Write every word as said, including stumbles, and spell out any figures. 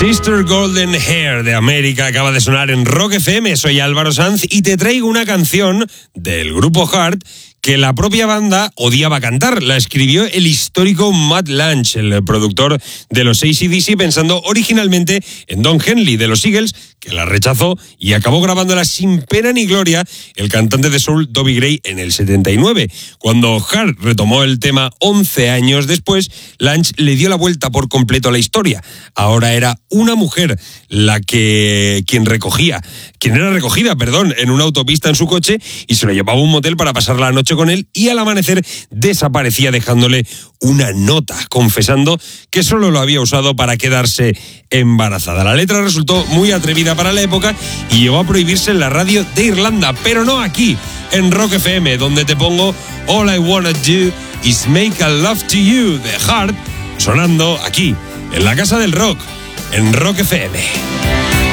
Sister Golden Hair de América acaba de sonar en Rock F M. Soy Álvaro Sanz y te traigo una canción del grupo Heart que la propia banda odiaba cantar. La escribió el histórico Matt Lange, el productor de los A C D C, pensando originalmente en Don Henley de los Eagles, que la rechazó y acabó grabándola sin pena ni gloria el cantante de soul Dobie Gray en el setenta y nueve. Cuando Heart retomó el tema once años después, Lange le dio la vuelta por completo a la historia. Ahora era una mujer la que quien recogía, quien era recogida, perdón, en una autopista en su coche y se lo llevaba a un motel para pasar la noche con él, y al amanecer desaparecía dejándole una nota confesando que solo lo había usado para quedarse embarazada. La letra resultó muy atrevida para la época y llegó a prohibirse en la radio de Irlanda, pero no aquí, en Rock F M, donde te pongo All I Wanna Do Is Make a Love to You de Heart, sonando aquí, en la Casa del Rock, en Rock F M.